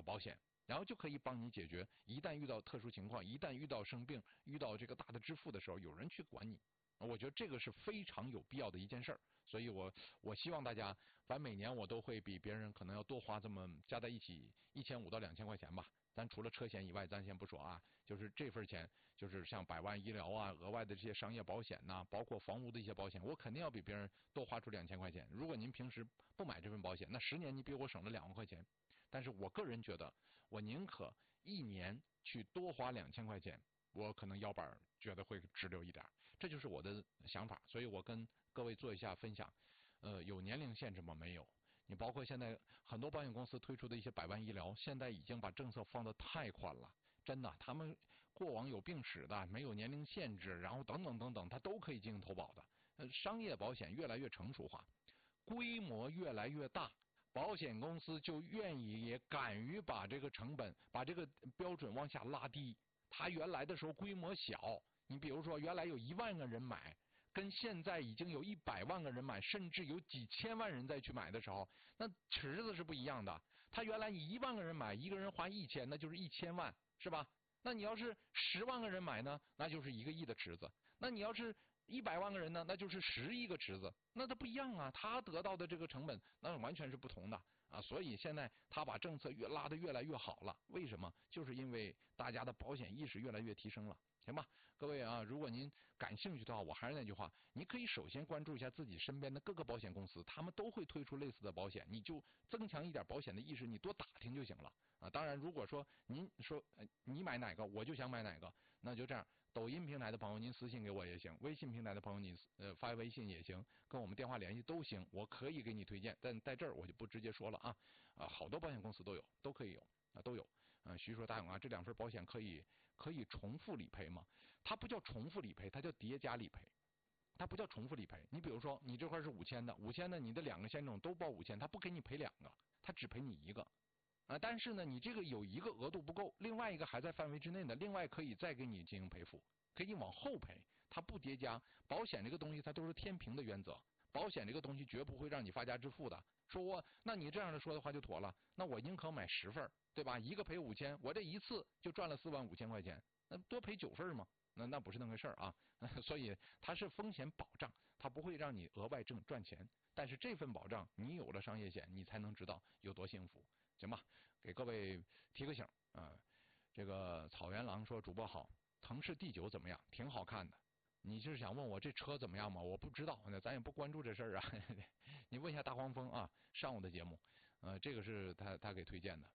保险，然后就可以帮你解决，一旦遇到特殊情况，一旦遇到生病，遇到这个大的支付的时候，有人去管你。我觉得这个是非常有必要的一件事儿，所以我希望大家，反正每年我都会比别人可能要多花这么加在一起1500到2000块钱吧。咱除了车险以外，咱先不说啊，就是这份钱，就是像百万医疗啊、额外的这些商业保险呐、包括房屋的一些保险，我肯定要比别人多花出2000块钱。如果您平时不买这份保险，那10年你比我省了2万块钱。但是我个人觉得，我宁可一年去多花2000块钱。我可能腰板觉得会直溜一点，这就是我的想法，所以我跟各位做一下分享。有年龄限制吗？没有。你包括现在很多保险公司推出的一些百万医疗，现在已经把政策放得太宽了，真的，他们过往有病史的，没有年龄限制，然后等等等等，它都可以进行投保的。商业保险越来越成熟化，规模越来越大。保险公司就愿意也敢于把这个成本、把这个标准往下拉低。他原来的时候规模小，你比如说原来有1万个人买，跟现在已经有100万个人买，甚至有几千万人再去买的时候，那池子是不一样的。他原来你1万个人买，一个人花1000，那就是1000万，是吧？那你要是10万个人买呢，那就是1个亿的池子。那你要是100万个人呢，那就是10亿个池子，那它不一样啊，他得到的这个成本那完全是不同的啊，所以现在他把政策拉得越来越好了，为什么？就是因为大家的保险意识越来越提升了。行吧，各位啊，如果您感兴趣的话，我还是那句话，你可以首先关注一下自己身边的各个保险公司，他们都会推出类似的保险，你就增强一点保险的意识，你多打听就行了啊。当然，如果说您说你买哪个，我就想买哪个，那就这样，抖音平台的朋友您私信给我也行，微信平台的朋友你发微信也行，跟我们电话联系都行，我可以给你推荐，但在这儿我就不直接说了啊。好多保险公司都有，都可以有。都有。徐说大勇啊，这2份保险可以重复理赔吗？它不叫重复理赔，它叫叠加理赔。它不叫重复理赔。你比如说，你这块是5000的，5000的你的2个险种都报5000，它不给你赔2个，它只赔你1个。但是呢，你这个有一个额度不够，另外一个还在范围之内的，另外可以再给你进行赔付，可以往后赔，它不叠加。保险这个东西它都是天平的原则。保险这个东西绝不会让你发家致富的。说那你这样的说的话就妥了，那我宁可买10份，对吧？一个赔5000，我这一次就赚了45000块钱，那多赔9份嘛？那不是那回事啊。所以它是风险保障，它不会让你额外赚钱。但是这份保障，你有了商业险，你才能知道有多幸福，行吧？给各位提个醒啊。这个草原狼说主播好，腾势 D9怎么样？挺好看的。你是想问我这车怎么样吗？我不知道，咱也不关注这事儿啊。你问一下大黄蜂啊，上午的节目，这个是他给推荐的。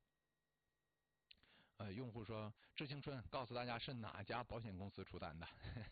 用户说致青春告诉大家是哪家保险公司出单的？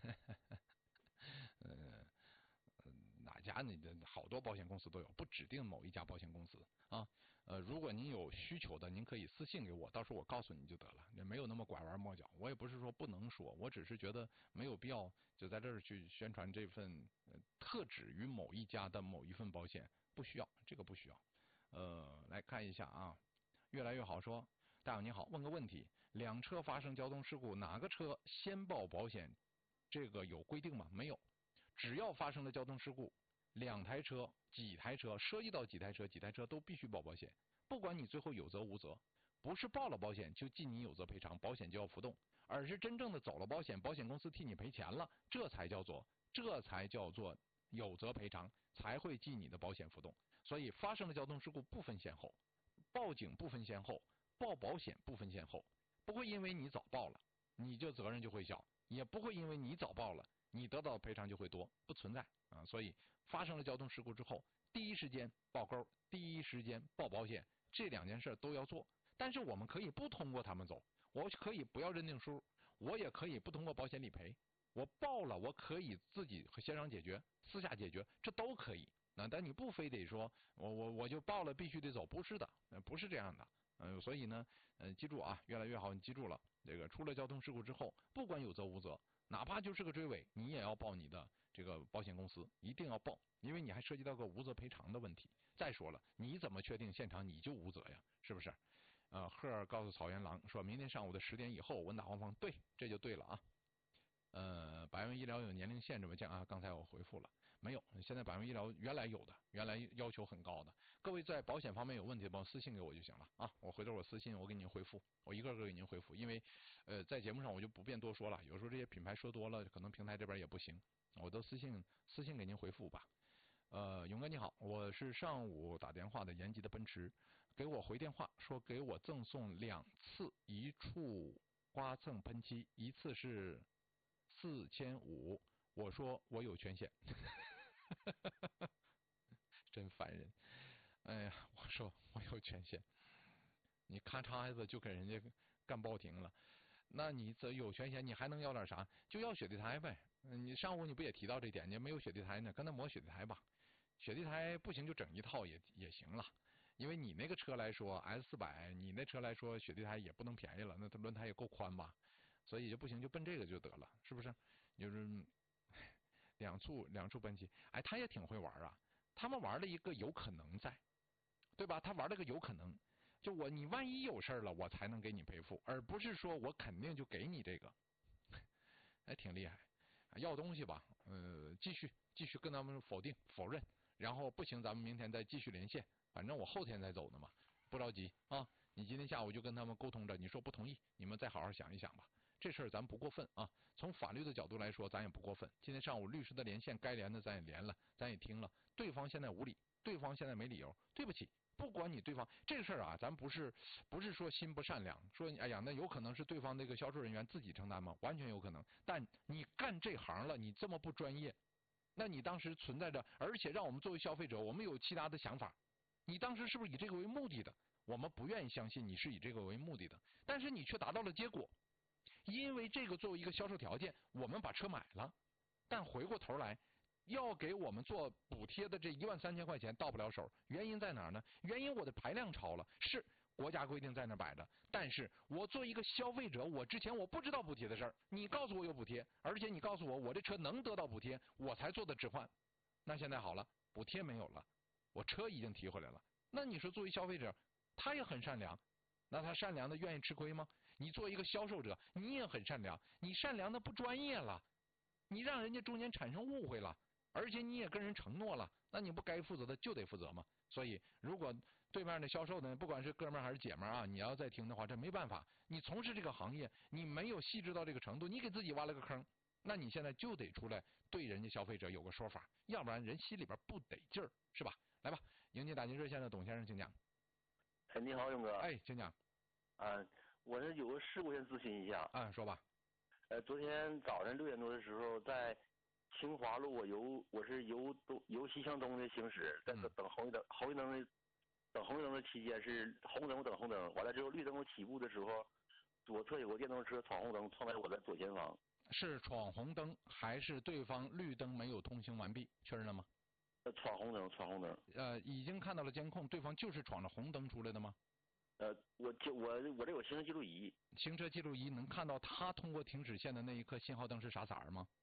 哪家呢？好多保险公司都有，不指定某一家保险公司啊。如果您有需求的，您可以私信给我，到时候我告诉你就得了，也没有那么拐弯抹角。我也不是说不能说，我只是觉得没有必要就在这儿去宣传这份特指于某一家的某一份保险，不需要，这个不需要。来看一下啊，越来越好说。大友你好，问个问题，2车发生交通事故，哪个车先报保险？这个有规定吗？没有。只要发生了交通事故，2台车、几台车，涉及到几台车都必须报保险，不管你最后有责无责，不是报了保险就记你有责赔偿，保险就要浮动，而是真正的走了保险，保险公司替你赔钱了，这才叫做有责赔偿，才会记你的保险浮动。所以发生了交通事故不分先后，报警不分先后，报保险不分先后，不会因为你早报了你就责任就会小，也不会因为你早报了你得到的赔偿就会多，不存在啊。所以发生了交通事故之后，第一时间报勾，第一时间报保险，这2件事都要做。但是我们可以不通过他们走，我可以不要认定书，我也可以不通过保险理赔，我报了我可以自己和协商解决，私下解决，这都可以。但你不非得说我就报了必须得走，不是的，不是这样的。所以呢，记住啊，越来越好，你记住了，这个出了交通事故之后，不管有责无责，哪怕就是个追尾，你也要报你的这个保险公司，一定要报，因为你还涉及到个无责赔偿的问题。再说了，你怎么确定现场你就无责呀？是不是？赫尔告诉草原狼说，明天上午的10点以后，问大黄蜂，对，这就对了啊。百万医疗有年龄限制吗？刚才我回复了， 没有，现在百万医疗原来有的，原来要求很高的。各位在保险方面有问题的，帮我私信给我就行了啊，我回头我私信我给您回复，我一个个给您回复，因为在节目上我就不便多说了，有时候这些品牌说多了，可能平台这边也不行，我都私信给您回复吧。勇哥你好，我是上午打电话的延吉的奔驰，给我回电话说给我赠送2次一处刮蹭喷漆，一次是4500，我说我有权限。真烦人！哎呀，我说我有权限，你咔嚓一下子就给人家干报停了。那你这有权限，你还能要点啥？就要雪地胎呗。你上午你不也提到这点？你没有雪地胎呢，跟他磨雪地胎吧。雪地胎不行就整一套也行了。因为你那个车来说 S400，你那车来说雪地胎也不能便宜了，那轮胎也够宽吧。所以就不行就奔这个就得了，是不是？就是两处奔驰，哎，他也挺会玩啊。他们玩了一个有可能在，对吧？他玩了个有可能，就你万一有事了，我才能给你赔付，而不是说我肯定就给你这个，还挺厉害。要东西吧，继续跟他们否认，然后不行，咱们明天再继续连线，反正我后天再走呢嘛，不着急啊。你今天下午就跟他们沟通着，你说不同意，你们再好好想一想吧。这事儿咱不过分啊，从法律的角度来说，咱也不过分。今天上午律师的连线该连的咱也连了，咱也听了，对方现在无理，对方现在没理由，对不起，不管你对方这个事儿啊，咱不是说心不善良，说哎呀那有可能是对方那个销售人员自己承担吗？完全有可能，但你干这行了，你这么不专业，那你当时存在着，而且让我们作为消费者，我们有其他的想法，你当时是不是以这个为目的的？我们不愿意相信你是以这个为目的的，但是你却达到了结果。因为这个作为一个销售条件，我们把车买了，但回过头来要给我们做补贴的这13000块钱到不了手，原因在哪儿呢？原因我的排量超了，是国家规定在那摆着，但是我作为一个消费者，我之前我不知道补贴的事儿，你告诉我有补贴，而且你告诉我我这车能得到补贴，我才做的置换。那现在好了，补贴没有了，我车已经提回来了，那你说作为消费者，他也很善良。那他善良的愿意吃亏吗？你作为一个销售者，你也很善良，你善良的不专业了，你让人家中间产生误会了，而且你也跟人承诺了，那你不该负责的就得负责吗？所以，如果对面的销售呢，不管是哥们儿还是姐们儿啊，你要再听的话，这没办法，你从事这个行业，你没有细致到这个程度，你给自己挖了个坑，那你现在就得出来对人家消费者有个说法，要不然人心里边不得劲儿，是吧？来吧，迎接打进热线的董先生，请讲。 哎，你好，勇哥。 哎，请讲。 我是有个事故先咨询一下。 说吧。 昨天早上6点多的时候，在清华路，我是由西向东的行驶，在等红绿灯的期间是红灯，我等红灯，完了之后绿灯我起步的时候，左侧有个电动车闯红灯，撞在我的左前方。 是闯红灯还是对方绿灯没有通行完毕？确认了吗？ 闯红灯。 已经看到了监控，对方就是闯着红灯出来的吗？ 我这有行车记录仪。 行车记录仪能看到他通过停止线的那一刻，信号灯是啥色儿吗？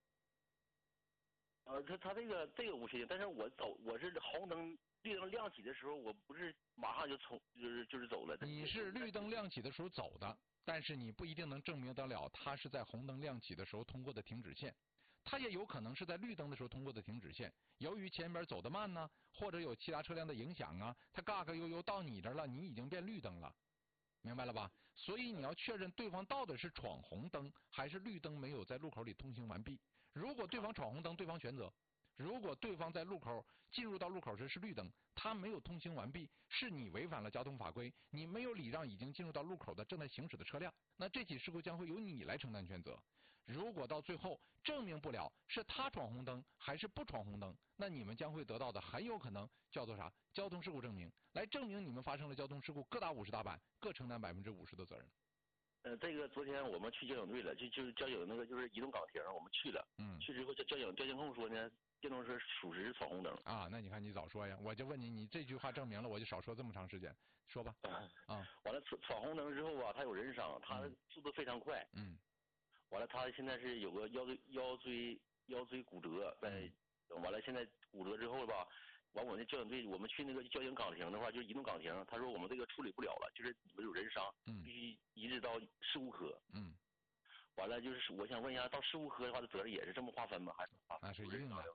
他这个不确定，但是我是红灯绿灯亮起的时候，我不是马上就就是走了。 你是绿灯亮起的时候走的，但是你不一定能证明得了他是在红灯亮起的时候通过的停止线。他也有可能是在绿灯的时候通过的停止线，由于前边走得慢呢，或者有其他车辆的影响啊，他嘎嘎悠悠到你这儿了，你已经变绿灯了，明白了吧？所以你要确认对方到底是闯红灯还是绿灯没有在路口里通行完毕。如果对方闯红灯，对方全责；如果对方在路口进入到路口时是绿灯，他没有通行完毕，是你违反了交通法规，你没有礼让已经进入到路口的正在行驶的车辆，那这起事故将会由你来承担全责。如果到最后证明不了是他闯红灯还是不闯红灯，那你们将会得到的很有可能叫做啥？交通事故证明，来证明你们发生了交通事故，各打50大板，各承担50%的责任。 这个昨天我们去交警队了，就是交警那个就是移动岗亭，我们去了。去之后交监控说呢，电动车属实是闯红灯。 那你看你早说呀，我就问你，你这句话证明了，我就少说这么长时间，说吧。 完了闯红灯之后啊，他有人伤，他速度非常快。完了他现在是有个腰椎骨折，完了现在骨折之后吧，完我那交警队我们去那个交警岗亭的话，就是移动岗亭，他说我们这个处理不了了，就是你们有人伤，必须移植到事故科。完了就是我想问一下，到事故科的话的责任也是这么划分吗？还是那是一定的。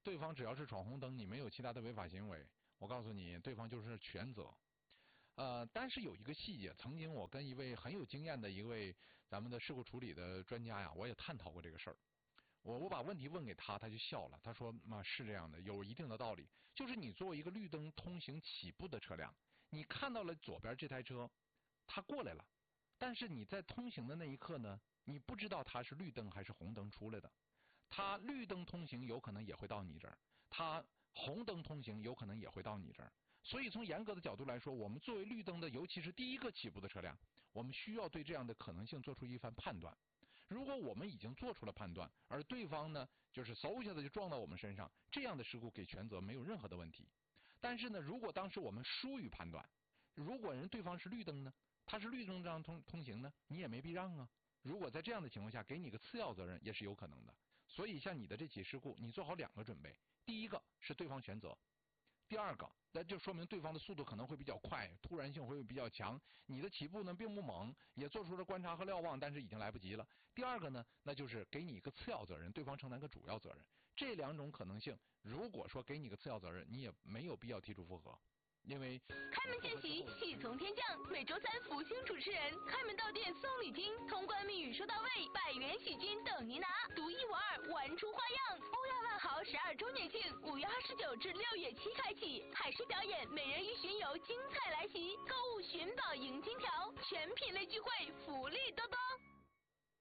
对方只要是闯红灯，你没有其他的违法行为，我告诉你，对方就是全责。但是有一个细节，曾经我跟一位很有经验的一位咱们的事故处理的专家呀，我也探讨过这个事儿。我把问题问给他，他就笑了。他说：“是这样的，有一定的道理。就是你作为一个绿灯通行起步的车辆，你看到了左边这台车，它过来了，但是你在通行的那一刻呢，你不知道它是绿灯还是红灯出来的。它绿灯通行有可能也会到你这儿，它红灯通行有可能也会到你这儿。所以从严格的角度来说，我们作为绿灯的，尤其是第一个起步的车辆，我们需要对这样的可能性做出一番判断。如果我们已经做出了判断，而对方呢就是嗖一下子就撞到我们身上，这样的事故给全责没有任何的问题。但是呢，如果当时我们疏于判断，如果对方是绿灯呢，他是绿灯这样通行呢，你也没必让啊。如果在这样的情况下，给你个次要责任也是有可能的。所以像你的这起事故，你做好2个准备，第一个是对方全责。第二个，那就说明对方的速度可能会比较快，突然性会比较强，你的起步呢并不猛，也做出了观察和瞭望，但是已经来不及了。第二个呢，那就是给你一个次要责任，对方承担个主要责任。这2种可能性，如果说给你个次要责任，你也没有必要提出复核。因为开门见喜，喜从天降。每周3福星主持人开门到店送礼金，通关密语说到位，100元喜金等您拿，独一无二，玩出花样。欧亚万豪12周年庆，5月29至6月7开启，海狮表演，美人鱼巡游，精彩来袭，购物寻宝赢金条，全品类聚会，福利多多。